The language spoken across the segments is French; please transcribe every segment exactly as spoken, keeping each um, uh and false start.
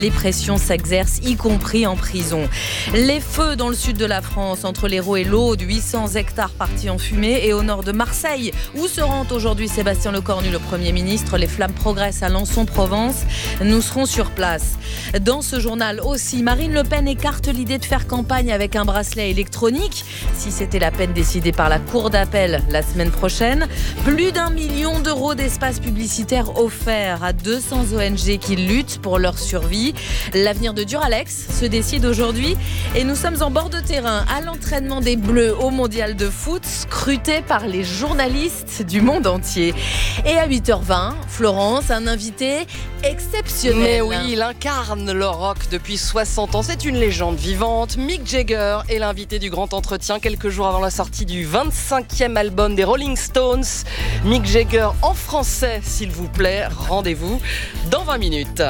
Les pressions s'exercent, y compris en prison. Les feux dans le sud de la France, entre l'Hérault et l'Aude, huit cents hectares partis en fumée. Et au nord de Marseille, où se rend aujourd'hui Sébastien Lecornu, le Premier ministre, les flammes progressent à Lançon-Provence. Nous serons sur place. Dans ce journal aussi, Marine Le Pen écarte l'idée de faire campagne avec un bracelet électronique, si c'était la peine décidée par la Cour d'appel la semaine prochaine. Plus d'un million d'euros d'espace publicitaire offerts à deux cents O N G qui luttent pour leur survie. L'avenir de Duralex se décide aujourd'hui et nous sommes en bord de terrain à l'entraînement des Bleus au Mondial de foot, scruté par les journalistes du monde entier. Et à huit heures vingt, Florence, un invité exceptionnel. Mais oui, il incarne le rock depuis soixante ans. C'est une légende vivante. Mick Jagger est l'invité du grand entretien quelques jours avant la sortie du vingt-cinquième album des Rolling Stones. Mick Jagger en français, s'il vous plaît. Rendez-vous dans vingt minutes.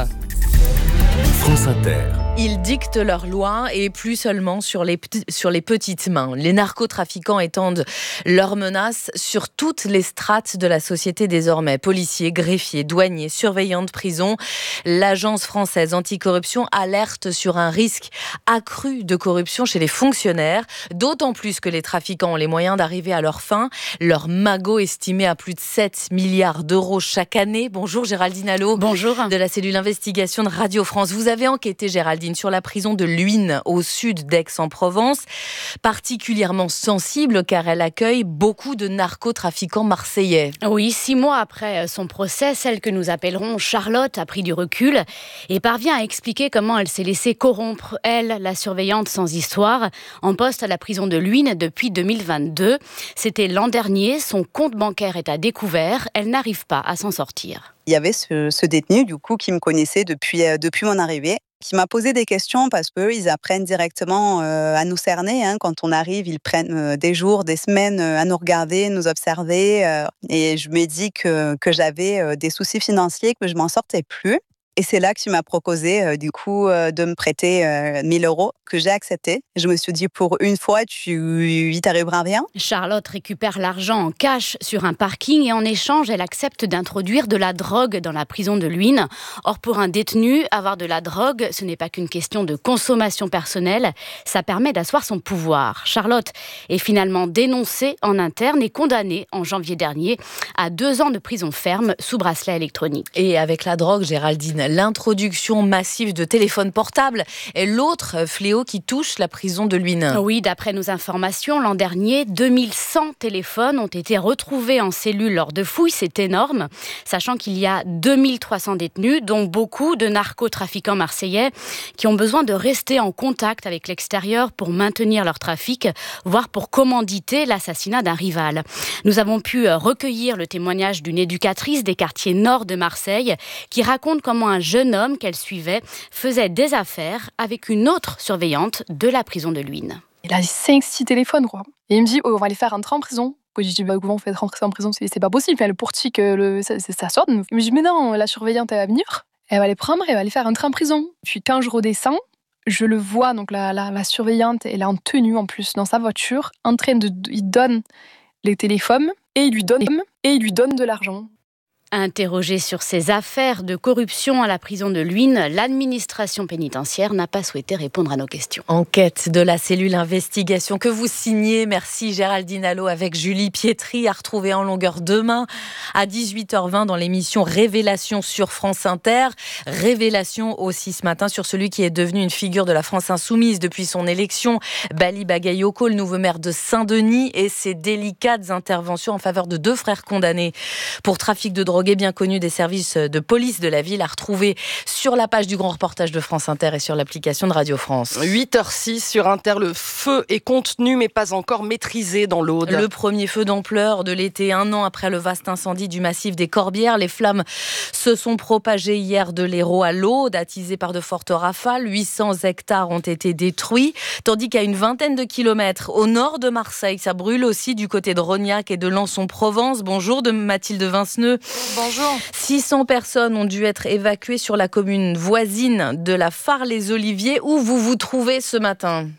France Inter. Ils dictent leurs lois et plus seulement sur les, p- sur les petites mains. Les narcotrafiquants étendent leurs menaces sur toutes les strates de la société désormais. Policiers, greffiers, douaniers, surveillants de prison. L'agence française anticorruption alerte sur un risque accru de corruption chez les fonctionnaires, d'autant plus que les trafiquants ont les moyens d'arriver à leur fin. Leur magot estimé à plus de sept milliards d'euros chaque année. Bonjour Géraldine Allo. Bonjour. De la cellule investigation de Radio France. Vous avez enquêté, Géraldine, sur la prison de Luynes, au sud d'Aix-en-Provence, particulièrement sensible car elle accueille beaucoup de narcotrafiquants marseillais. Oui, six mois après son procès, celle que nous appellerons Charlotte a pris du recul et parvient à expliquer comment elle s'est laissée corrompre, elle, la surveillante sans histoire, en poste à la prison de Luynes depuis deux mille vingt-deux. C'était l'an dernier, son compte bancaire est à découvert, elle n'arrive pas à s'en sortir. Il y avait ce, ce détenu, du coup, qui me connaissait depuis, euh, depuis mon arrivée, qui m'a posé des questions parce qu'eux, ils apprennent directement euh, à nous cerner. Hein. Quand on arrive, ils prennent euh, des jours, des semaines euh, à nous regarder, nous observer. Euh, et je me dis que, que j'avais euh, des soucis financiers, que je m'en sortais plus. Et c'est là que tu m'as proposé, euh, du coup, euh, de me prêter euh, mille euros, que j'ai accepté. Je me suis dit, pour une fois, tu il t'arrivera rien. Charlotte récupère l'argent en cash sur un parking et en échange, elle accepte d'introduire de la drogue dans la prison de Luynes. Or, pour un détenu, avoir de la drogue, ce n'est pas qu'une question de consommation personnelle, ça permet d'asseoir son pouvoir. Charlotte est finalement dénoncée en interne et condamnée en janvier dernier à deux ans de prison ferme sous bracelet électronique. Et avec la drogue, Géraldine, l'introduction massive de téléphones portables est l'autre fléau qui touche la prison de Luynes. Oui, d'après nos informations, l'an dernier, deux mille cent téléphones ont été retrouvés en cellule lors de fouilles. C'est énorme, sachant qu'il y a deux mille trois cents détenus, dont beaucoup de narcotrafiquants marseillais qui ont besoin de rester en contact avec l'extérieur pour maintenir leur trafic, voire pour commanditer l'assassinat d'un rival. Nous avons pu recueillir le témoignage d'une éducatrice des quartiers nord de Marseille qui raconte comment un jeune homme qu'elle suivait faisait des affaires avec une autre surveillante de la prison de Luynes. Il a cinq six téléphones, quoi. Et il me dit, oh, on va les faire rentrer en prison. Je lui dis, bah, comment on fait rentrer en prison? C'est, c'est pas possible. Enfin, le portique, le, ça, ça sort. Il me dit, mais non, la surveillante, elle va venir. Elle va les prendre, elle va les faire rentrer en prison. Puis quand je redescends, je le vois, donc la, la, la surveillante, elle est en tenue en plus dans sa voiture, en train de, il donne les téléphones et il lui donne, et il lui donne de l'argent. Interrogée sur ses affaires de corruption à la prison de Luynes, l'administration pénitentiaire n'a pas souhaité répondre à nos questions. Enquête de la cellule investigation que vous signez. Merci Géraldine Allo avec Julie Pietri, à retrouver en longueur demain à dix-huit heures vingt dans l'émission Révélation sur France Inter. Révélation aussi ce matin sur celui qui est devenu une figure de la France insoumise depuis son élection, Bali Bagayoko, le nouveau maire de Saint-Denis, et ses délicates interventions en faveur de deux frères condamnés pour trafic de drogue bien connu des services de police de la ville, à retrouver sur la page du grand reportage de France Inter et sur l'application de Radio France. huit heures six sur Inter, le feu est contenu mais pas encore maîtrisé dans l'Aude. Le premier feu d'ampleur de l'été, un an après le vaste incendie du massif des Corbières. Les flammes se sont propagées hier de l'Hérault à l'Aude, attisées par de fortes rafales. huit cents hectares ont été détruits, tandis qu'à une vingtaine de kilomètres au nord de Marseille, ça brûle aussi du côté de Rognac et de Lançon-Provence. Bonjour de Mathilde Vinceneux. Bonjour. six cents personnes ont dû être évacuées sur la commune voisine de la Fare-les-Oliviers, où vous vous trouvez ce matin.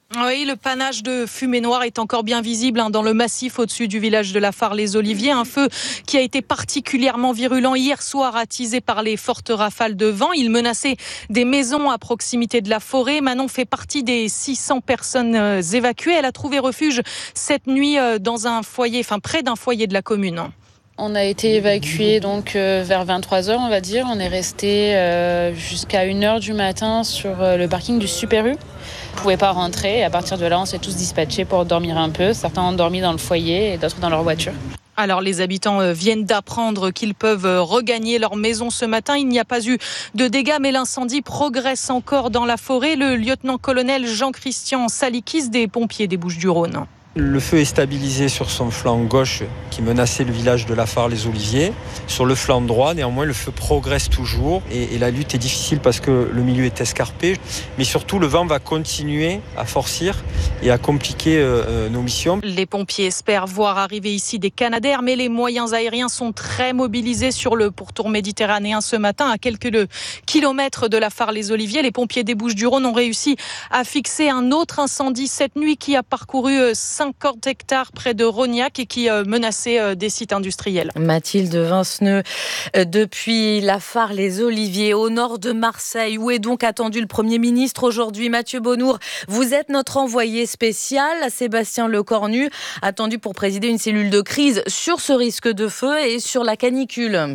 Oui, le panache de fumée noire est encore bien visible hein, dans le massif au-dessus du village de la Fare-les-Oliviers. Un feu qui a été particulièrement virulent hier soir, attisé par les fortes rafales de vent. Il menaçait des maisons à proximité de la forêt. Manon fait partie des six cents personnes euh, évacuées. Elle a trouvé refuge cette nuit euh, dans un foyer, enfin près d'un foyer de la commune. On a été évacués donc euh, vers vingt-trois heures, on va dire. On est resté euh, jusqu'à une heure du matin sur euh, le parking du Super U. On ne pouvait pas rentrer et à partir de là, on s'est tous dispatchés pour dormir un peu. Certains ont dormi dans le foyer et d'autres dans leur voiture. Alors les habitants viennent d'apprendre qu'ils peuvent regagner leur maison ce matin. Il n'y a pas eu de dégâts, mais l'incendie progresse encore dans la forêt. Le lieutenant-colonel Jean-Christian Salikis des pompiers des Bouches-du-Rhône. Le feu est stabilisé sur son flanc gauche qui menaçait le village de la Fare-les-Oliviers. Sur le flanc droit, néanmoins, le feu progresse toujours et, et la lutte est difficile parce que le milieu est escarpé. Mais surtout, le vent va continuer à forcir et à compliquer euh, nos missions. Les pompiers espèrent voir arriver ici des Canadair, mais les moyens aériens sont très mobilisés sur le pourtour méditerranéen ce matin. À quelques kilomètres de la Fare-les-Oliviers, les pompiers des Bouches-du-Rhône ont réussi à fixer un autre incendie cette nuit qui a parcouru cinquante hectares près de Rognac et qui euh, menaçait euh, des sites industriels. Mathilde Vinceneux, euh, depuis la Fare-les-Oliviers, au nord de Marseille, où est donc attendu le Premier ministre aujourd'hui? Mathieu Bonnour, vous êtes notre envoyé spécial à Sébastien Lecornu, attendu pour présider une cellule de crise sur ce risque de feu et sur la canicule.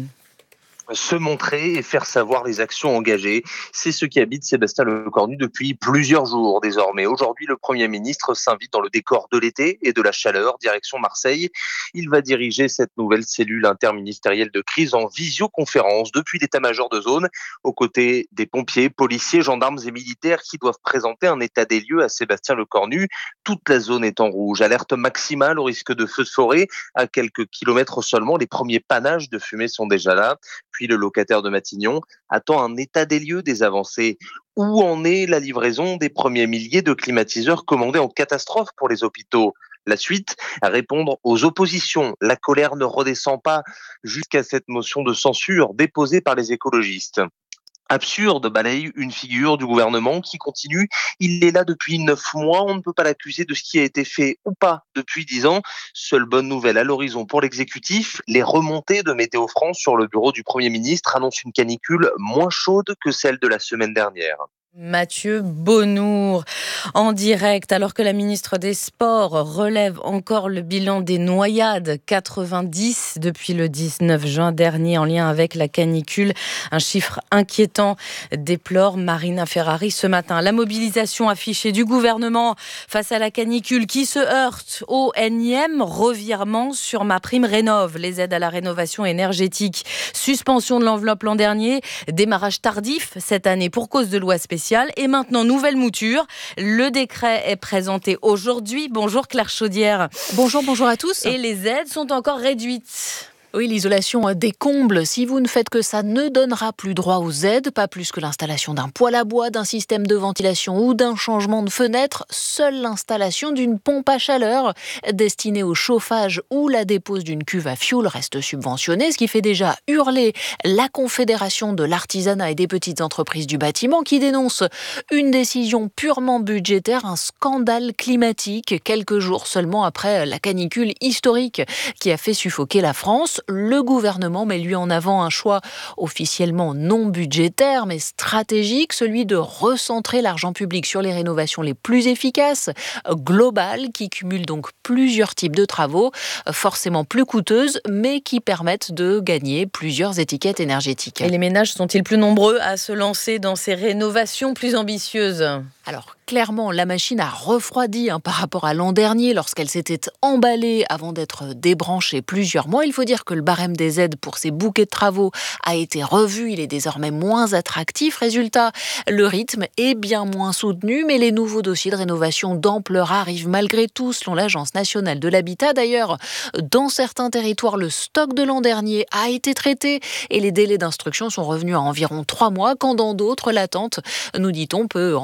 Se montrer et faire savoir les actions engagées. C'est ce qui habite Sébastien Lecornu depuis plusieurs jours désormais. Aujourd'hui, le Premier ministre s'invite dans le décor de l'été et de la chaleur, direction Marseille. Il va diriger cette nouvelle cellule interministérielle de crise en visioconférence depuis l'état-major de zone, aux côtés des pompiers, policiers, gendarmes et militaires qui doivent présenter un état des lieux à Sébastien Lecornu. Toute la zone est en rouge. Alerte maximale au risque de feu de forêt. À quelques kilomètres seulement, les premiers panaches de fumée sont déjà là. Puis le locataire de Matignon attend un état des lieux des avancées. Où en est la livraison des premiers milliers de climatiseurs commandés en catastrophe pour les hôpitaux? La suite, répondre aux oppositions. La colère ne redescend pas jusqu'à cette motion de censure déposée par les écologistes. Absurde, balaye une figure du gouvernement qui continue. Il est là depuis neuf mois. On ne peut pas l'accuser de ce qui a été fait ou pas depuis dix ans. Seule bonne nouvelle à l'horizon pour l'exécutif. Les remontées de Météo France sur le bureau du Premier ministre annoncent une canicule moins chaude que celle de la semaine dernière. Mathieu Bonnour, en direct, alors que la ministre des Sports relève encore le bilan des noyades, quatre-vingt-dix depuis le dix-neuf juin dernier en lien avec la canicule. Un chiffre inquiétant, déplore Marina Ferrari ce matin. La mobilisation affichée du gouvernement face à la canicule qui se heurte au énième revirement sur MaPrimeRénov', les aides à la rénovation énergétique. Suspension de l'enveloppe l'an dernier, démarrage tardif cette année pour cause de loi spéciale. Et maintenant, nouvelle mouture. Le décret est présenté aujourd'hui. Bonjour Claire Chaudière. Bonjour, bonjour à tous. Et les aides sont encore réduites. Oui, l'isolation des combles. Si vous ne faites que ça, ne donnera plus droit aux aides, pas plus que l'installation d'un poêle à bois, d'un système de ventilation ou d'un changement de fenêtre. Seule l'installation d'une pompe à chaleur destinée au chauffage ou la dépose d'une cuve à fioul reste subventionnée, ce qui fait déjà hurler la Confédération de l'artisanat et des petites entreprises du bâtiment qui dénonce une décision purement budgétaire, un scandale climatique, quelques jours seulement après la canicule historique qui a fait suffoquer la France. Le gouvernement met lui en avant un choix officiellement non budgétaire mais stratégique, celui de recentrer l'argent public sur les rénovations les plus efficaces, globales, qui cumulent donc plusieurs types de travaux, forcément plus coûteuses, mais qui permettent de gagner plusieurs étiquettes énergétiques. Et les ménages sont-ils plus nombreux à se lancer dans ces rénovations plus ambitieuses ? Alors, clairement, la machine a refroidi hein, par rapport à l'an dernier lorsqu'elle s'était emballée avant d'être débranchée plusieurs mois. Il faut dire que le barème des aides pour ces bouquets de travaux a été revu. Il est désormais moins attractif. Résultat, le rythme est bien moins soutenu, mais les nouveaux dossiers de rénovation d'ampleur arrivent malgré tout, selon l'Agence nationale de l'habitat. D'ailleurs, dans certains territoires, le stock de l'an dernier a été traité et les délais d'instruction sont revenus à environ trois mois, quand dans d'autres, l'attente, nous dit-on, peut encore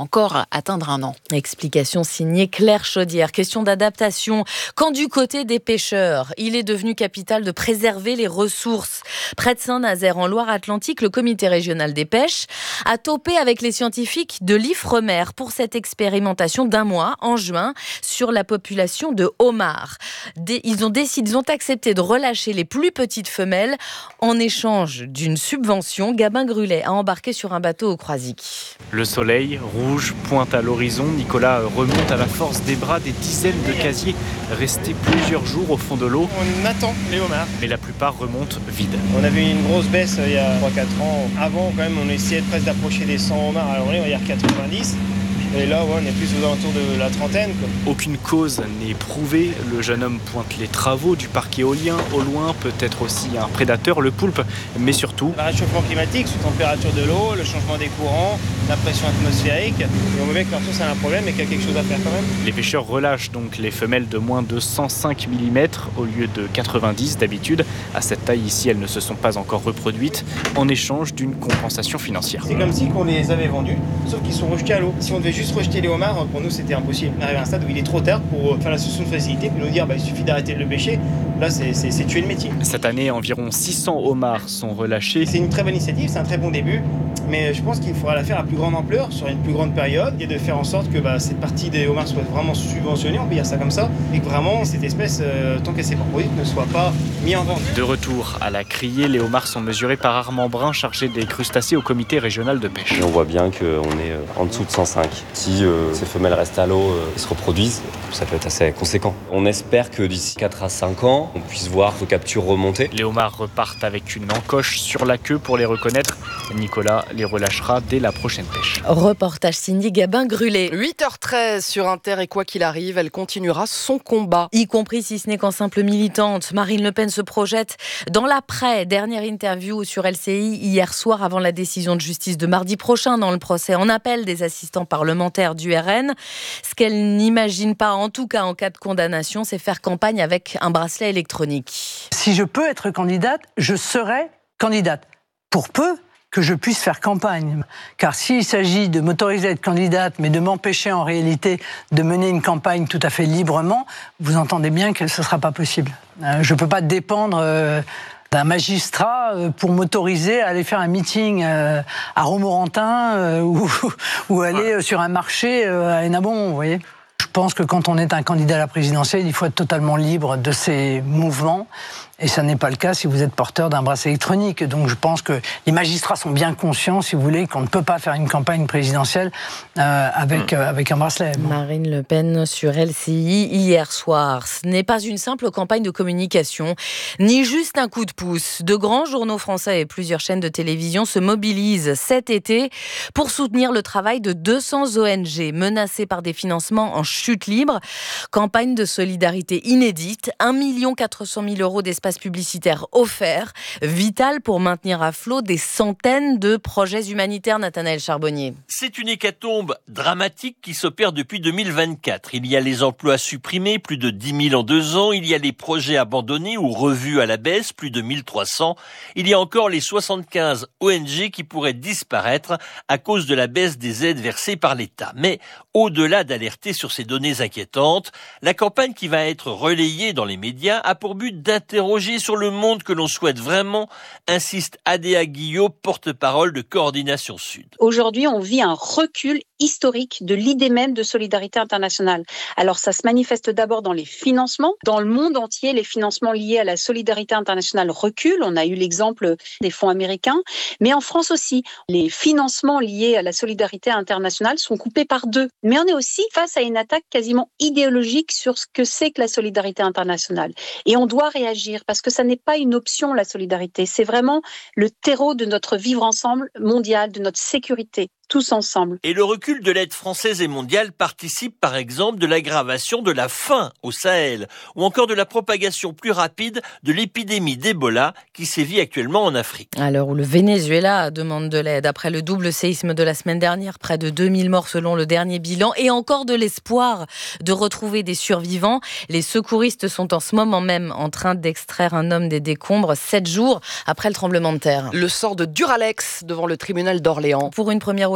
atteindre un an. Explication signée Claire Chaudière. Question d'adaptation. Quand du côté des pêcheurs, il est devenu capital de préserver les ressources. Près de Saint-Nazaire, en Loire-Atlantique, le comité régional des pêches a topé avec les scientifiques de l'Ifremer pour cette expérimentation d'un mois, en juin, sur la population de homards. Ils ont décidé, ils ont accepté de relâcher les plus petites femelles en échange d'une subvention. Gabin Grulet a embarqué sur un bateau au Croisic. Le soleil, rouge, pointe à l'horizon. Nicolas remonte à la force des bras des dizaines de casiers restés plusieurs jours au fond de l'eau. On attend les homards. Mais la plupart remontent vides. On avait une grosse baisse il y a trois quatre ans. Avant, quand même, on essayait presque d'approcher des cent homards. Alors on va dire quatre-vingt-dix. Et là, ouais, on est plus aux alentours de la trentaine, quoi. Aucune cause n'est prouvée. Le jeune homme pointe les travaux du parc éolien. Au loin, peut-être aussi un prédateur, le poulpe, mais surtout... Le réchauffement climatique, sous température de l'eau, le changement des courants, la pression atmosphérique. Et on voit bien que leur source a un problème et qu'il y a quelque chose à faire quand même. Les pêcheurs relâchent donc les femelles de moins de cent cinq millimètres au lieu de quatre-vingt-dix d'habitude. À cette taille ici, elles ne se sont pas encore reproduites en échange d'une compensation financière. C'est comme si on les avait vendus, sauf qu'ils sont rejetés à l'eau. Si on devait juste rejeter les homards, pour nous c'était impossible. On arrive à un stade où il est trop tard pour faire la solution de facilité, puis nous dire bah, il suffit d'arrêter de le pêcher. Là c'est, c'est, c'est tuer le métier. Cette année, environ six cents homards sont relâchés. C'est une très bonne initiative, c'est un très bon début, mais je pense qu'il faudra la faire à plus grande ampleur, sur une plus grande période, et de faire en sorte que bah, cette partie des homards soit vraiment subventionnée, on peut dire ça comme ça, et que vraiment cette espèce, euh, tant qu'elle s'est pas produite, ne soit pas mise en vente. De retour à la criée, les homards sont mesurés par Armand Brun, chargé des crustacés au comité régional de pêche. Et on voit bien qu'on est en dessous de cent cinq. Si euh, ces femelles restent à l'eau euh, et se reproduisent, ça peut être assez conséquent. On espère que d'ici quatre à cinq ans, on puisse voir nos captures remonter. Les homards repartent avec une encoche sur la queue pour les reconnaître. Nicolas les relâchera dès la prochaine pêche. Reportage signé Gabin Grulet. huit heures treize sur Inter et quoi qu'il arrive, elle continuera son combat. Y compris si ce n'est qu'en simple militante. Marine Le Pen se projette dans l'après. Dernière interview sur L C I hier soir avant la décision de justice de mardi prochain dans le procès en appel des assistants parlementaires du R N. Ce qu'elle n'imagine pas, en tout cas en cas de condamnation, c'est faire campagne avec un bracelet électronique. Si je peux être candidate, je serai candidate. Pour peu que je puisse faire campagne. Car s'il s'agit de m'autoriser à être candidate, mais de m'empêcher en réalité de mener une campagne tout à fait librement, vous entendez bien que ce ne sera pas possible. Euh, je ne peux pas dépendre euh, d'un magistrat euh, pour m'autoriser à aller faire un meeting euh, à Romorantin euh, ou, ou aller euh, sur un marché euh, à Hénin-Beaumont, vous voyez. Je pense que quand on est un candidat à la présidentielle, il faut être totalement libre de ses mouvements. Et ça n'est pas le cas si vous êtes porteur d'un bracelet électronique. Donc je pense que les magistrats sont bien conscients, si vous voulez, qu'on ne peut pas faire une campagne présidentielle euh, avec, euh, avec un bracelet. Bon. Marine Le Pen sur L C I hier soir. Ce n'est pas une simple campagne de communication, ni juste un coup de pouce. De grands journaux français et plusieurs chaînes de télévision se mobilisent cet été pour soutenir le travail de deux cents O N G menacées par des financements en chute libre. Campagne de solidarité inédite, un million quatre cent mille euros d'espace publicitaire offert, vital pour maintenir à flot des centaines de projets humanitaires. Nathanaël Charbonnier. C'est une hécatombe dramatique qui s'opère depuis deux mille vingt-quatre. Il y a les emplois supprimés, plus de dix mille en deux ans. Il y a les projets abandonnés ou revus à la baisse, plus de mille trois cents. Il y a encore les soixante-quinze O N G qui pourraient disparaître à cause de la baisse des aides versées par l'État. Mais au-delà d'alerter sur ces données inquiétantes, la campagne qui va être relayée dans les médias a pour but d'interroger sur le monde que l'on souhaite vraiment, insiste Adéa Guillot, porte-parole de Coordination Sud. Aujourd'hui, on vit un recul historique de l'idée même de solidarité internationale. Alors ça se manifeste d'abord dans les financements. Dans le monde entier, les financements liés à la solidarité internationale reculent. On a eu l'exemple des fonds américains. Mais en France aussi, les financements liés à la solidarité internationale sont coupés par deux. Mais on est aussi face à une attaque quasiment idéologique sur ce que c'est que la solidarité internationale. Et on doit réagir parce que ça n'est pas une option, la solidarité. C'est vraiment le terreau de notre vivre ensemble mondial, de notre sécurité. Tous ensemble. Et le recul de l'aide française et mondiale participe par exemple de l'aggravation de la faim au Sahel ou encore de la propagation plus rapide de l'épidémie d'Ebola qui sévit actuellement en Afrique. À l'heure où le Venezuela demande de l'aide, après le double séisme de la semaine dernière, près de deux mille morts selon le dernier bilan et encore de l'espoir de retrouver des survivants, les secouristes sont en ce moment même en train d'extraire un homme des décombres sept jours après le tremblement de terre. Le sort de Duralex devant le tribunal d'Orléans. Pour une première audience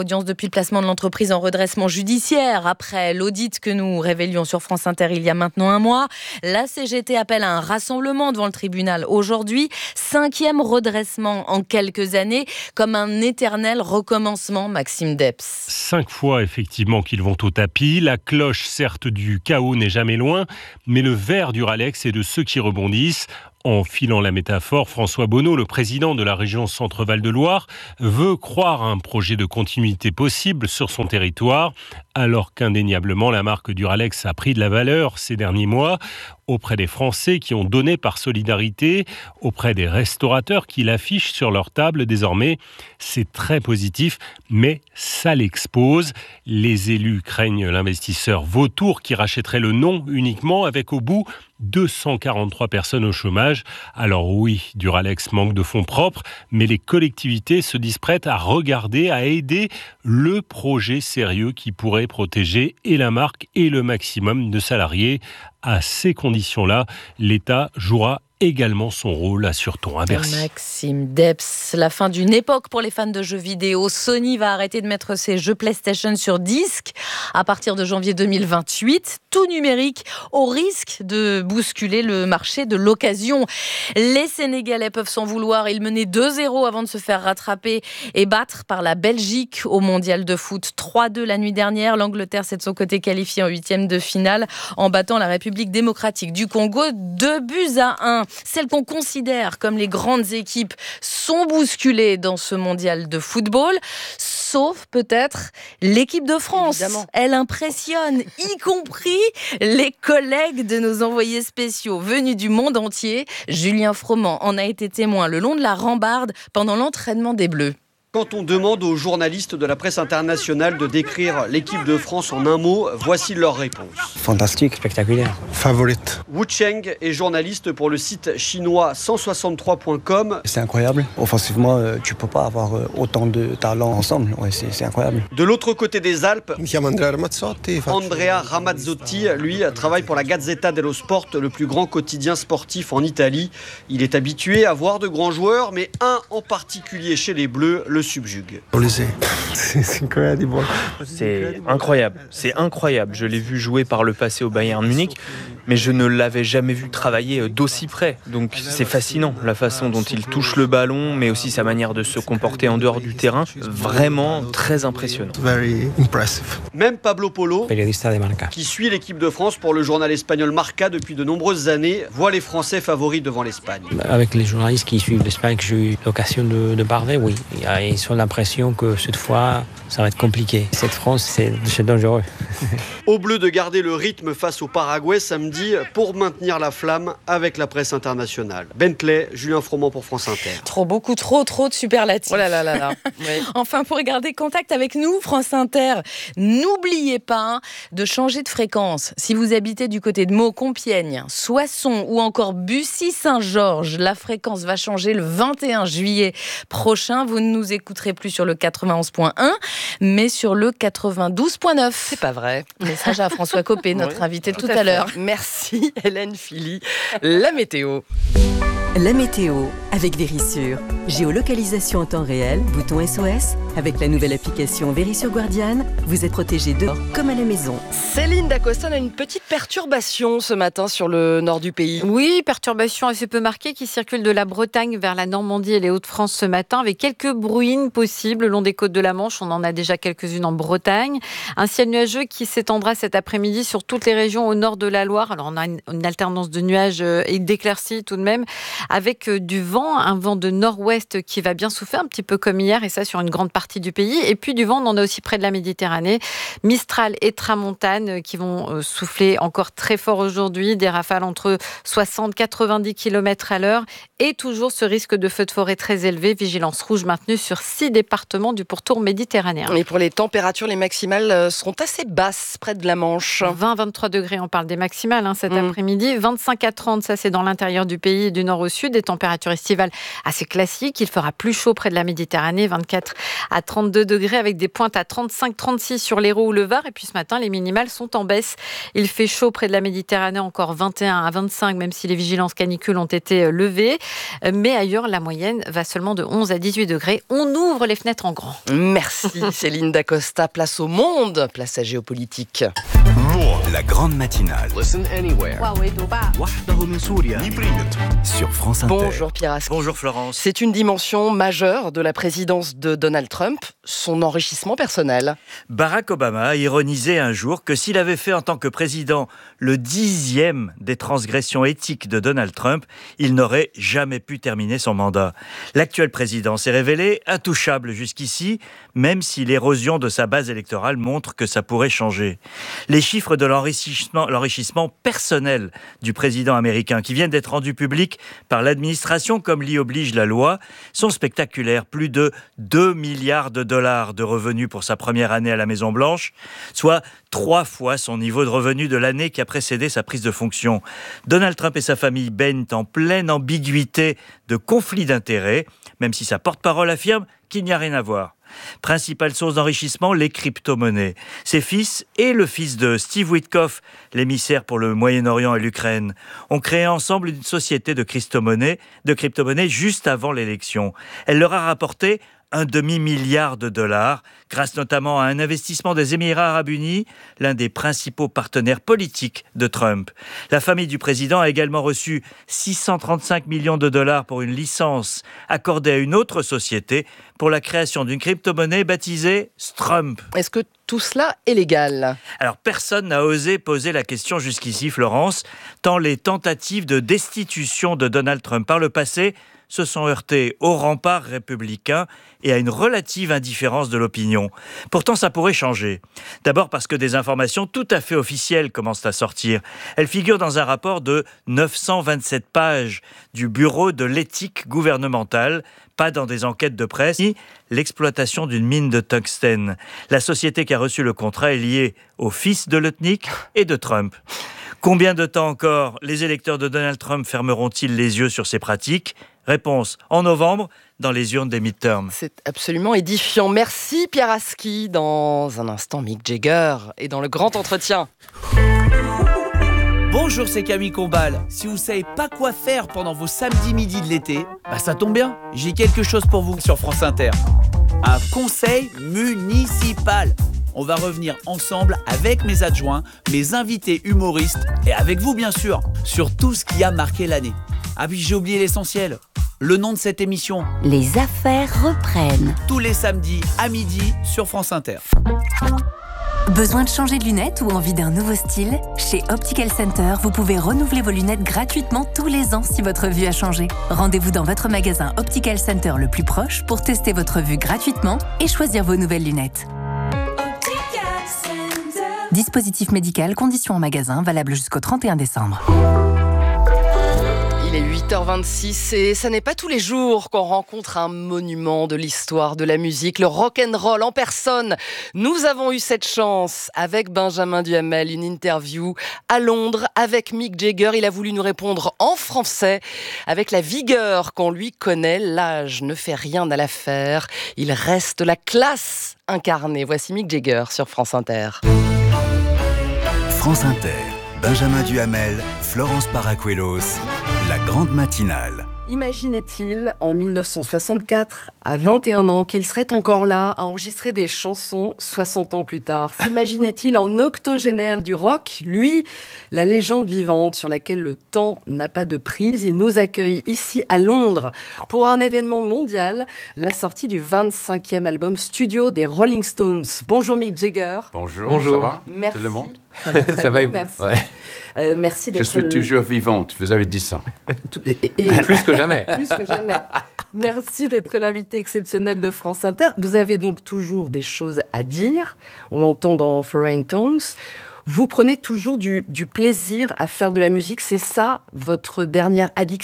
audience depuis le placement de l'entreprise en redressement judiciaire. Après l'audit que nous révélions sur France Inter il y a maintenant un mois, la C G T appelle à un rassemblement devant le tribunal aujourd'hui. Cinquième redressement en quelques années, comme un éternel recommencement, Maxime Depps. Cinq fois effectivement qu'ils vont au tapis. La cloche, certes, du chaos n'est jamais loin, mais le ver du Ralex est de ceux qui rebondissent. En filant la métaphore, François Bonneau, le président de la région Centre-Val de Loire, veut croire à un projet de continuité possible sur son territoire, alors qu'indéniablement la marque Duralex a pris de la valeur ces derniers mois auprès des Français qui ont donné par solidarité, auprès des restaurateurs qui l'affichent sur leur table désormais. C'est très positif, mais ça l'expose. Les élus craignent l'investisseur vautour qui rachèterait le nom uniquement, avec au bout deux cent quarante-trois personnes au chômage. Alors oui, Duralex manque de fonds propres, mais les collectivités se disent prêtes à regarder, à aider le projet sérieux qui pourrait protéger et la marque et le maximum de salariés. À ces conditions-là, l'État jouera également son rôle, assure-t-on à Bercy. Maxime Depps, la fin d'une époque pour les fans de jeux vidéo. Sony va arrêter de mettre ses jeux PlayStation sur disque à partir de janvier deux mille vingt-huit. Tout numérique, au risque de bousculer le marché de l'occasion. Les Sénégalais peuvent s'en vouloir. Ils menaient deux zéro avant de se faire rattraper et battre par la Belgique au mondial de foot. trois deux la nuit dernière. L'Angleterre s'est de son côté qualifiée en huitième de finale en battant la République démocratique du Congo deux buts à un. Celles qu'on considère comme les grandes équipes sont bousculées dans ce mondial de football, sauf peut-être l'équipe de France. Évidemment. Elle impressionne, y compris les collègues de nos envoyés spéciaux venus du monde entier. Julien Froment en a été témoin le long de la rambarde pendant l'entraînement des Bleus. Quand on demande aux journalistes de la presse internationale de décrire l'équipe de France en un mot, voici leur réponse. Fantastique, spectaculaire. Favorite. Wu Cheng est journaliste pour le site chinois cent soixante-trois point com. C'est incroyable. Offensivement, tu ne peux pas avoir autant de talent ensemble. Ouais, c'est, c'est incroyable. De l'autre côté des Alpes, Andrea Ramazzotti, lui, travaille pour la Gazzetta dello Sport, le plus grand quotidien sportif en Italie. Il est habitué à voir de grands joueurs, mais un en particulier chez les Bleus, le subjugue. C'est incroyable, c'est incroyable. Je l'ai vu jouer par le passé au Bayern Munich, mais je ne l'avais jamais vu travailler d'aussi près. Donc c'est fascinant, la façon dont il touche le ballon, mais aussi sa manière de se comporter en dehors du terrain. Vraiment très impressionnant. Même Pablo Polo, qui suit l'équipe de France pour le journal espagnol Marca depuis de nombreuses années, voit les Français favoris devant l'Espagne. Avec les journalistes qui suivent l'Espagne, j'ai eu l'occasion de, de parler, oui. Ils ont l'impression que cette fois, ça va être compliqué. Cette France, c'est, c'est dangereux. Aux Bleus de garder le rythme face au Paraguay samedi pour maintenir la flamme avec la presse internationale. Bentley, Julien Froment pour France Inter. Trop, beaucoup trop, trop de superlatifs. Oh là là là là. Oui. Enfin, pour garder contact avec nous, France Inter, n'oubliez pas de changer de fréquence. Si vous habitez du côté de Meaux, Compiègne, Soissons ou encore Bussy-Saint-Georges, la fréquence va changer le vingt et un juillet prochain. Vous ne nous écouterez plus sur le quatre-vingt-onze point un, mais sur le quatre-vingt-douze point neuf. C'est pas vrai. Message à François Copé, notre oui, invité tout, tout à, à l'heure. Merci Hélène Philly. La météo. La météo avec Vérissure. Géolocalisation en temps réel, bouton S O S. Avec la nouvelle application Vérissure Guardiane, vous êtes protégé dehors comme à la maison. Céline Dacosta a une petite perturbation ce matin sur le nord du pays. Oui, perturbation assez peu marquée qui circule de la Bretagne vers la Normandie et les Hauts-de-France ce matin, avec quelques brouillines possibles le long des côtes de la Manche. On en a déjà quelques-unes en Bretagne. Un ciel nuageux qui s'étendra cet après-midi sur toutes les régions au nord de la Loire. Alors on a une, une alternance de nuages et d'éclaircies tout de même, avec du vent, un vent de nord-ouest qui va bien souffler, un petit peu comme hier, et ça sur une grande partie du pays. Et puis du vent, on en a aussi près de la Méditerranée. Mistral et tramontane qui vont souffler encore très fort aujourd'hui, des rafales entre soixante et quatre-vingt-dix kilomètres à l'heure, et toujours ce risque de feux de forêt très élevé. Vigilance rouge maintenue sur six départements du pourtour méditerranéen. Et pour les températures, les maximales seront assez basses près de la Manche. vingt à vingt-trois degrés, on parle des maximales hein, cet mmh. après-midi. vingt-cinq à trente, ça c'est dans l'intérieur du pays, du nord au sud. Des températures estivales assez classiques. Il fera plus chaud près de la Méditerranée, vingt-quatre à trente-deux degrés avec des pointes à trente-cinq trente-six sur l'Hérault ou le Var. Et puis ce matin, les minimales sont en baisse. Il fait chaud près de la Méditerranée, encore vingt et un à vingt-cinq, même si les vigilances canicules ont été levées. Mais ailleurs, la moyenne va seulement de onze à dix-huit degrés. On ouvre les fenêtres en grand. Merci Céline Dacosta. Place au monde, place à géopolitique. La grande matinale. Listen anywhere. Sur France Inter. Bonjour Pierre Asqui. Bonjour Florence. C'est une dimension majeure de la présidence de Donald Trump, son enrichissement personnel. Barack Obama a ironisé un jour que s'il avait fait en tant que président le dixième des transgressions éthiques de Donald Trump, il n'aurait jamais pu terminer son mandat. L'actuel président s'est révélé intouchable jusqu'ici, même si l'érosion de sa base électorale montre que ça pourrait changer. Les chiffres de l'enrichissement, l'enrichissement personnel du président américain qui viennent d'être rendus publics par l'administration comme l'y oblige la loi sont spectaculaires. Plus de deux milliards de dollars de revenus pour sa première année à la Maison-Blanche, soit trois fois son niveau de revenus de l'année qui a précédé sa prise de fonction. Donald Trump et sa famille baignent en pleine ambiguïté de conflit d'intérêts, même si sa porte-parole affirme qu'il n'y a rien à voir. Principale source d'enrichissement, les crypto-monnaies. Ses fils et le fils de Steve Witkoff, l'émissaire pour le Moyen-Orient et l'Ukraine, ont créé ensemble une société de crypto-monnaies, de crypto-monnaies juste avant l'élection. Elle leur a rapporté un demi-milliard de dollars, grâce notamment à un investissement des Émirats arabes unis, l'un des principaux partenaires politiques de Trump. La famille du président a également reçu six cent trente-cinq millions de dollars pour une licence accordée à une autre société pour la création d'une crypto-monnaie baptisée Strump. Est-ce que tout cela est légal ? Alors, personne n'a osé poser la question jusqu'ici, Florence, tant les tentatives de destitution de Donald Trump par le passé se sont heurtés au rempart républicain et à une relative indifférence de l'opinion. Pourtant, ça pourrait changer. D'abord parce que des informations tout à fait officielles commencent à sortir. Elles figurent dans un rapport de neuf cent vingt-sept pages du Bureau de l'éthique gouvernementale, pas dans des enquêtes de presse, ni l'exploitation d'une mine de tungstène. La société qui a reçu le contrat est liée au fils de Lutnick et de Trump. Combien de temps encore les électeurs de Donald Trump fermeront-ils les yeux sur ces pratiques ? Réponse en novembre, dans les urnes des midterms. C'est absolument édifiant. Merci Pierre Asqui. Dans un instant, Mick Jagger et dans le grand entretien. Bonjour, c'est Camille Combal. Si vous savez pas quoi faire pendant vos samedis midi de l'été, bah ça tombe bien, j'ai quelque chose pour vous sur France Inter. Un conseil municipal. On va revenir ensemble avec mes adjoints, mes invités humoristes et avec vous bien sûr, sur tout ce qui a marqué l'année. Ah oui, j'ai oublié l'essentiel. Le nom de cette émission. Les affaires reprennent. Tous les samedis à midi sur France Inter. Besoin de changer de lunettes ou envie d'un nouveau style ? Chez Optical Center, vous pouvez renouveler vos lunettes gratuitement tous les ans si votre vue a changé. Rendez-vous dans votre magasin Optical Center le plus proche pour tester votre vue gratuitement et choisir vos nouvelles lunettes. Dispositif médical, conditions en magasin, valable jusqu'au trente et un décembre. Il est huit heures vingt-six et ça n'est pas tous les jours qu'on rencontre un monument de l'histoire de la musique, le rock'n'roll en personne. Nous avons eu cette chance avec Benjamin Duhamel, une interview à Londres avec Mick Jagger. Il a voulu nous répondre en français avec la vigueur qu'on lui connaît. L'âge ne fait rien à l'affaire, il reste la classe incarnée. Voici Mick Jagger sur France Inter. France Inter, Benjamin Duhamel, Florence Paracuelos, la grande matinale. Imaginait-il, en mille neuf cent soixante-quatre, à vingt et un ans, qu'il serait encore là à enregistrer des chansons soixante ans plus tard ? S'imaginait-il en octogénaire du rock, lui, la légende vivante sur laquelle le temps n'a pas de prise ? Il nous accueille ici à Londres pour un événement mondial, la sortie du vingt-cinquième album studio des Rolling Stones. Bonjour Mick Jagger. Bonjour, Bonjour. Ça va ? Merci. Tout le monde ? Ça va, ça va merci. Ouais. Euh, merci d'être... Je suis toujours vivante, vous avez dit ça. Et, et, plus que jamais. Plus que jamais. Merci d'être l'invité exceptionnel de France Inter. Vous avez donc toujours des choses à dire. On l'entend dans Foreign Tones. Vous prenez toujours du, du plaisir à faire de la musique. C'est ça, votre dernière addiction ?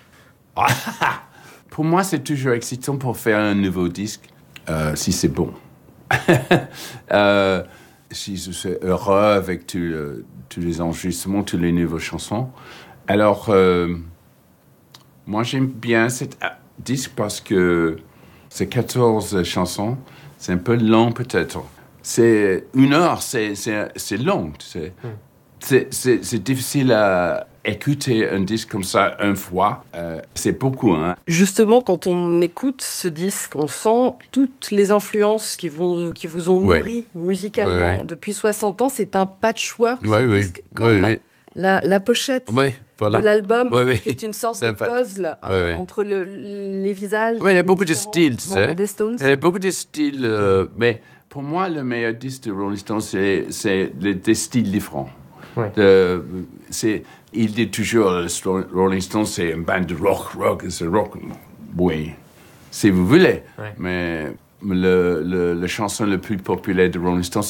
Pour moi, c'est toujours excitant pour faire un nouveau disque, euh, si c'est bon. euh, si je suis heureux avec tout, euh, tous les enregistrements, toutes les nouvelles chansons. Alors, euh, moi, j'aime bien cet disque parce que C'est quatorze chansons. C'est un peu long peut-être. C'est une heure, c'est, c'est, c'est long. C'est, mm. c'est, c'est, c'est difficile à écouter un disque comme ça une fois. Euh, c'est beaucoup. Hein. Justement, quand on écoute ce disque, on sent toutes les influences qui, vont, qui vous ont nourri ouais. musicalement. Ouais, ouais. Depuis soixante ans, c'est un patchwork. Oui, oui. oui, la, oui. La, la pochette oui, voilà. de l'album oui, oui. est une sorte de puzzle oui, oui. entre le, les visages. Oui, il y a beaucoup de styles. Bon, des Stones. Il y a beaucoup de styles, euh, mais... Pour moi, le meilleur disque de Rolling Stones, c'est, c'est des styles différents. Ouais. De, c'est, il dit toujours, Rolling Stones, c'est une bande de rock, rock, c'est rock. Oui, si vous voulez. Ouais. Mais le, le, la chanson la plus populaire de Rolling Stones,